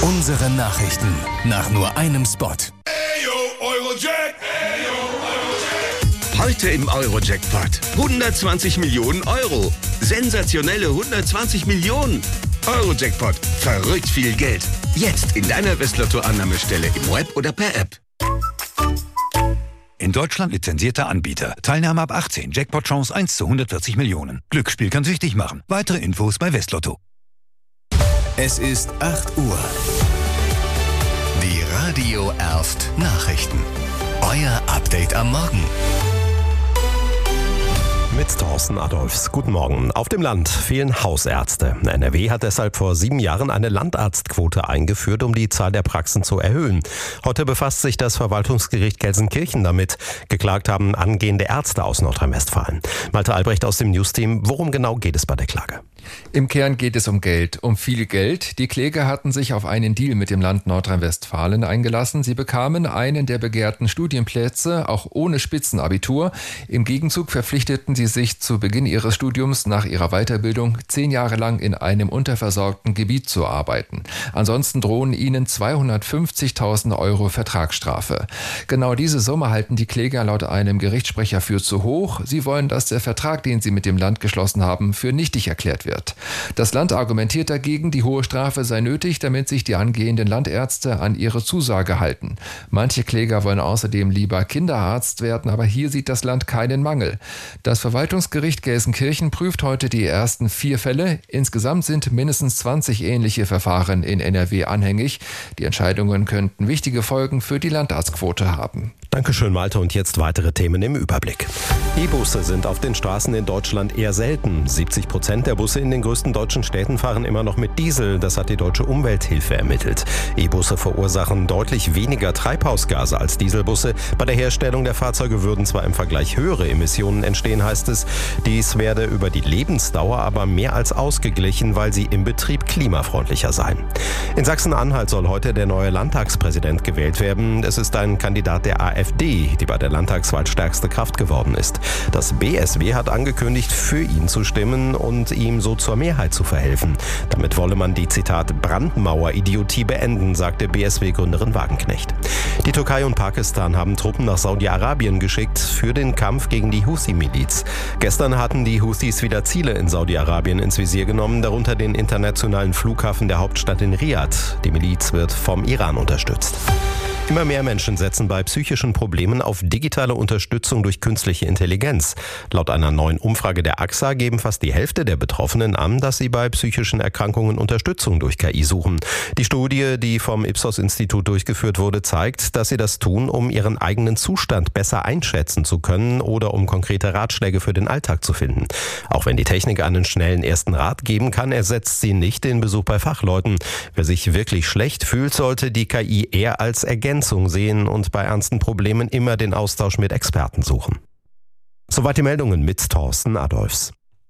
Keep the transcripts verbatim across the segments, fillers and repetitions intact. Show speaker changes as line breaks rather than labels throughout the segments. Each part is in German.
Unsere Nachrichten nach nur einem Spot.
Eurojack. Heute im Eurojackpot hundertzwanzig Millionen Euro. Sensationelle hundertzwanzig Millionen. Eurojackpot. Verrückt viel Geld. Jetzt in deiner Westlotto-Annahmestelle im Web oder per App.
In Deutschland lizenzierter Anbieter. Teilnahme ab achtzehn. Jackpot-Chance eins zu hundertvierzig Millionen. Glücksspiel kann süchtig machen. Weitere Infos bei Westlotto.
Es ist acht Uhr. Die Radio Erft Nachrichten. Euer Update am Morgen.
Mit Thorsten Adolfs. Guten Morgen. Auf dem Land fehlen Hausärzte. N R W hat deshalb vor sieben Jahren eine Landarztquote eingeführt, um die Zahl der Praxen zu erhöhen. Heute befasst sich das Verwaltungsgericht Gelsenkirchen damit. Geklagt haben angehende Ärzte aus Nordrhein-Westfalen. Malte Albrecht aus dem Newsteam. Worum genau geht es bei der Klage?
Im Kern geht es um Geld, um viel Geld. Die Kläger hatten sich auf einen Deal mit dem Land Nordrhein-Westfalen eingelassen. Sie bekamen einen der begehrten Studienplätze, auch ohne Spitzenabitur. Im Gegenzug verpflichteten sie sich zu Beginn ihres Studiums nach ihrer Weiterbildung zehn Jahre lang in einem unterversorgten Gebiet zu arbeiten. Ansonsten drohen ihnen zweihundertfünfzigtausend Euro Vertragsstrafe. Genau diese Summe halten die Kläger laut einem Gerichtssprecher für zu hoch. Sie wollen, dass der Vertrag, den sie mit dem Land geschlossen haben, für nichtig erklärt wird. Das Land argumentiert dagegen, die hohe Strafe sei nötig, damit sich die angehenden Landärzte an ihre Zusage halten. Manche Kläger wollen außerdem lieber Kinderarzt werden, aber hier sieht das Land keinen Mangel. Das Verwaltungsgericht Gelsenkirchen prüft heute die ersten vier Fälle. Insgesamt sind mindestens zwanzig ähnliche Verfahren in N R W anhängig. Die Entscheidungen könnten wichtige Folgen für die Landarztquote haben.
Dankeschön, Malte. Und jetzt weitere Themen im Überblick. E-Busse sind auf den Straßen in Deutschland eher selten. siebzig Prozent der Busse in den größten deutschen Städten fahren immer noch mit Diesel. Das hat die Deutsche Umwelthilfe ermittelt. E-Busse verursachen deutlich weniger Treibhausgase als Dieselbusse. Bei der Herstellung der Fahrzeuge würden zwar im Vergleich höhere Emissionen entstehen, heißt es. Dies werde über die Lebensdauer aber mehr als ausgeglichen, weil sie im Betrieb klimafreundlicher seien. In Sachsen-Anhalt soll heute der neue Landtagspräsident gewählt werden. Es ist ein Kandidat der A F D, die bei der Landtagswahl stärkste Kraft geworden ist. Das B S W hat angekündigt, für ihn zu stimmen und ihm so zur Mehrheit zu verhelfen. Damit wolle man die, Zitat, Brandmauer-Idiotie beenden, sagte B S W-Gründerin Wagenknecht. Die Türkei und Pakistan haben Truppen nach Saudi-Arabien geschickt für den Kampf gegen die Houthi-Miliz. Gestern hatten die Houthis wieder Ziele in Saudi-Arabien ins Visier genommen, darunter den internationalen Flughafen der Hauptstadt in Riad. Die Miliz wird vom Iran unterstützt. Immer mehr Menschen setzen bei psychischen Problemen auf digitale Unterstützung durch künstliche Intelligenz. Laut einer neuen Umfrage der A X A geben fast die Hälfte der Betroffenen an, dass sie bei psychischen Erkrankungen Unterstützung durch K I suchen. Die Studie, die vom Ipsos-Institut durchgeführt wurde, zeigt, dass sie das tun, um ihren eigenen Zustand besser einschätzen zu können oder um konkrete Ratschläge für den Alltag zu finden. Auch wenn die Technik einen schnellen ersten Rat geben kann, ersetzt sie nicht den Besuch bei Fachleuten. Wer sich wirklich schlecht fühlt, sollte die K I eher als Ergänzung sehen und bei ernsten Problemen immer den Austausch mit Experten suchen. Soweit die Meldungen mit Thorsten Adolfs.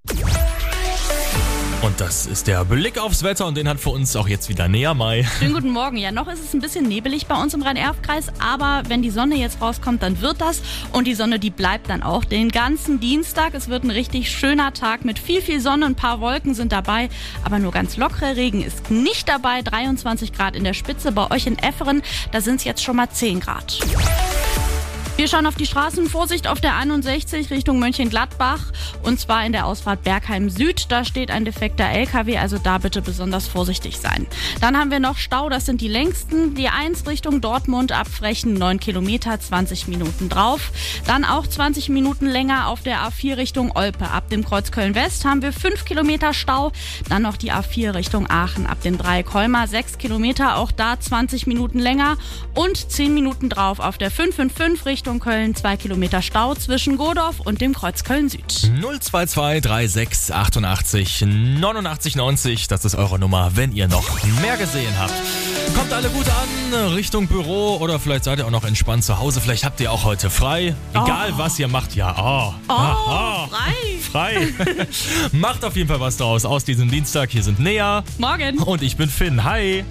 Und das ist der Blick aufs Wetter und den hat für uns auch jetzt wieder Nea Mai.
Schönen guten Morgen. Ja, noch ist es ein bisschen nebelig bei uns im Rhein-Erft-Kreis, aber wenn die Sonne jetzt rauskommt, dann wird das. Und die Sonne, die bleibt dann auch den ganzen Dienstag. Es wird ein richtig schöner Tag mit viel, viel Sonne. Ein paar Wolken sind dabei, aber nur ganz lockerer Regen ist nicht dabei. dreiundzwanzig Grad in der Spitze. Bei euch in Efferen, da sind es jetzt schon mal zehn Grad. Wir schauen auf die Straßen. Vorsicht auf der einundsechzig Richtung Mönchengladbach und zwar in der Ausfahrt Bergheim Süd. Da steht ein defekter L K W, also da bitte besonders vorsichtig sein. Dann haben wir noch Stau, das sind die längsten. Die eins Richtung Dortmund ab Frechen, neun Kilometer, zwanzig Minuten drauf. Dann auch zwanzig Minuten länger auf der A vier Richtung Olpe. Ab dem Kreuz Köln-West haben wir fünf Kilometer Stau. Dann noch die A vier Richtung Aachen ab dem Dreieck Holmer, sechs Kilometer, auch da zwanzig Minuten länger. Und zehn Minuten drauf auf der fünf fünf fünf Richtung Köln, zwei Kilometer Stau zwischen Godorf und dem Kreuz Köln-Süd.
null zwei zwei drei sechs achtundachtzig neunundachtzig neunzig, das ist eure Nummer, wenn ihr noch mehr gesehen habt. Kommt alle gut an, Richtung Büro oder vielleicht seid ihr auch noch entspannt zu Hause. Vielleicht habt ihr auch heute frei. Egal
Oh.
was ihr macht, ja. Oh,
Oh,
Aha.
frei.
Frei. Macht auf jeden Fall was draus aus diesem Dienstag. Hier sind Nea.
Morgen.
Und ich bin Finn. Hi.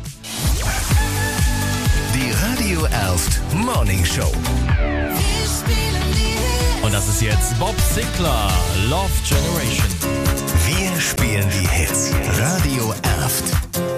Die Radio Erft Morning Show.
Und das ist jetzt Bob Sinclair, Love Generation.
Wir spielen die Hits. Radio Erft.